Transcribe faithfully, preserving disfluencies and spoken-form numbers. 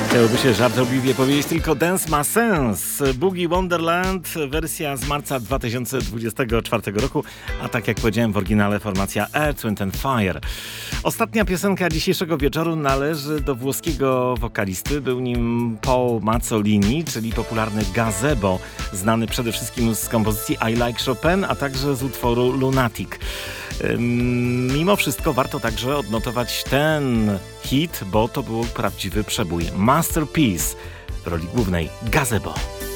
Chciałoby się żartobliwie powiedzieć, tylko dance ma sens. Boogie Wonderland, wersja z marca dwa tysiące dwudziestego czwartego roku, a tak jak powiedziałem w oryginale formacja Earth, Wind and Fire. Ostatnia piosenka dzisiejszego wieczoru należy do włoskiego wokalisty, był nim Paul Mazzolini, czyli popularny gazebo, znany przede wszystkim z kompozycji I Like Chopin, a także z utworu Lunatic. Mimo wszystko warto także odnotować ten hit, bo to był prawdziwy przebój. Masterpiece w roli głównej Gazebo.